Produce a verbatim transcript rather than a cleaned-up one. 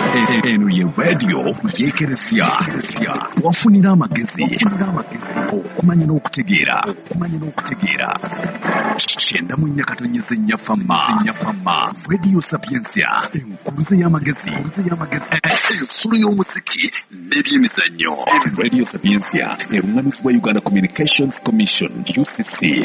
eno ye radio yekeresya wafunira amagezi okumanya n'okutegeera kyenda mu nnya katonnyeze nnyafama radio sapiensia enkuluze y'amagezi ensulu y'omuziki n'ebyemizannyo radio sapiensia erungamizibwa Uganda Communications Commission U C C